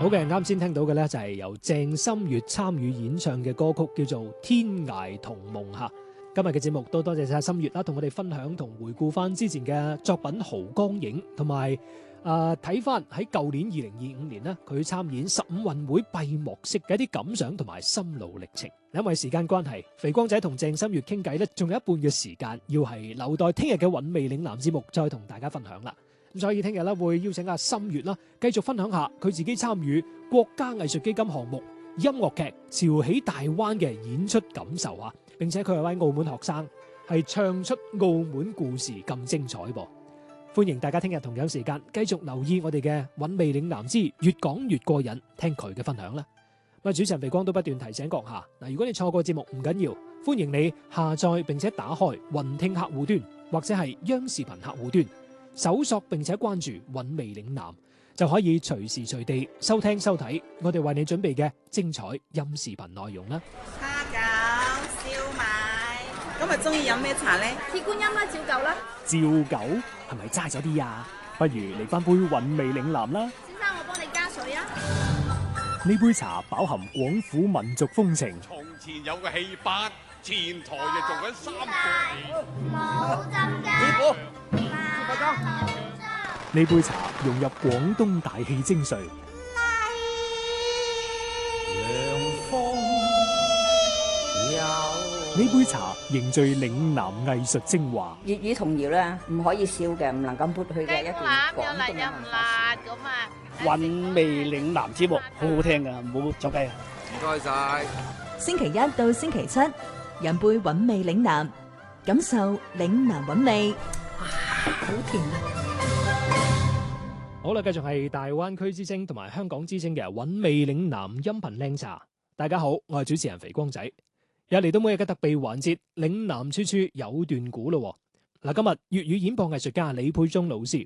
好嘅，啱先聽到嘅呢就係由鄭心月參與演唱嘅歌曲，叫做《天涯同夢》吓。今日嘅節目都多謝晒心月啦，同我哋分享同回顧翻之前嘅作品《濠江影》，同埋睇翻喺舊年2025年呢，佢參演15運會閉幕式嘅一啲感想同埋心路歷程。因為時間關係，肥光仔同鄭心月傾偈呢，仲有一半嘅時間要係留待聽日嘅韻味嶺南節目再同大家分享啦。咁所以聽日咧會邀請阿心月啦，繼續分享下佢自己參與國家藝術基金項目音樂劇《潮起大灣》嘅演出感受啊！並且佢係位澳門學生，係唱出澳門故事咁精彩噃。歡迎大家聽日同樣時間繼續留意我哋嘅韻味嶺南之越講越過癮，聽佢嘅分享啦。咁主持人肥光都不斷提醒閣下嗱，如果你錯過節目唔緊要，歡迎你下載並且打開雲聽客戶端或者係央視頻客戶端，搜索並且關注韻味嶺南，就可以隨時隨地收聽收睇我哋為你準備嘅精彩音視頻內容啦。 蝦餃、燒賣，今日中意飲咩茶呢？ 鐵觀音啦，照舊啦。 照舊係咪齋咗啲啊？不如嚟翻杯韻味嶺南啦。 先生，我幫你加水啊。 呢杯茶飽含廣府民族風情。 從前有個戲班，前台就做緊三個冇浸㗎。 呢杯茶融入廣東大氣精髓。呢杯茶凝聚嶺南藝術精華。 粵語童謠咧，唔可以少嘅，唔能夠抹去嘅一段廣東嘅文化。 韻味嶺南節目好好聽噶，唔好走雞啊！ 唔該晒。 星期一到星期七，飲杯韻味嶺南，感受嶺南韻味。哇，好甜啊！ 好啦，繼續係大灣區之聲同埋香港之聲嘅韻味嶺南音頻靚茶。大家好，我係主持人肥光仔。又嚟到每日嘅特備環節，嶺南處處有段古咯。嗱，今日粵語演播藝術家李佩忠老師